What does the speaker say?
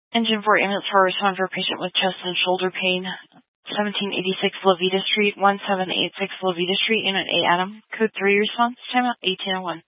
Engine 4 ambulance for respond for a patient with chest and shoulder pain. 1786 Levita Street, 1786 Levita Street, Unit A, Adam. Code 3 response, timeout 1801.